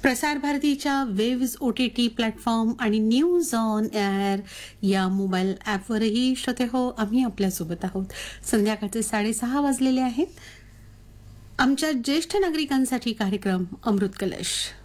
प्रसार भारतीच्या waves OTT platform आणि न्यूज ऑन एअर या मोबाईल ॲपवरही श्रोते हो आम्ही आपल्यासोबत आहोत. संध्याकाळचे 6:30 वाजलेले आहेत. आमच्या ज्येष्ठ नागरिकांसाठी कार्यक्रम अमृत कलश.